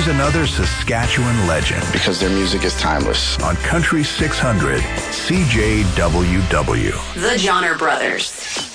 Here's another Saskatchewan legend. Because their music is timeless. On Country 600, CJWW. The Johnner Brothers.